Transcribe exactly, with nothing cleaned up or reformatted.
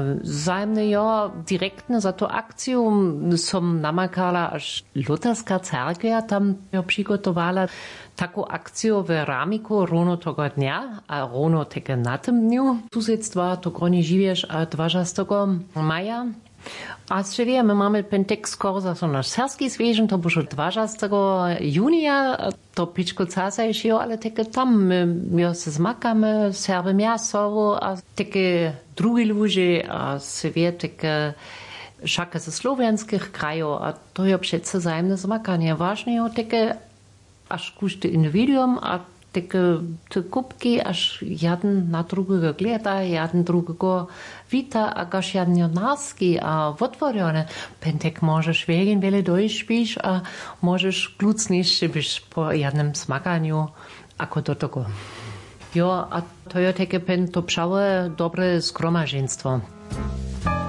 Zajemne jo direktne za to akciju som namakala až Luterska cerkvia, tam jo přigotovala taką akciju w ramiku rono tego dnia, a rono teke na tym dniu susedstwa, to groni živieš a dvažastego maja. A še my mamy ten tekst skoro za so naš serski svežen, to božo dvažastego junija, to pičko casajšio, ale teke tam my, my se zmakamy, serbe miasovo, a teke drugi ludzie, a se wie teke šaka ze slovenskih krajov, a to je přece zajemne zmakanie. Važne je teke až kušte individuum, a takie te kubki, aż jeden na drugiego gleda, jeden drugiego wita, a gaż jeden naski, a otworione. Pentek możesz wiele, wiele dojśpisz, a możesz klucniejszy być po jednym smakaniu, ako do tego. Jo, a to je takie pen to przałe dobre zgromaženstvo.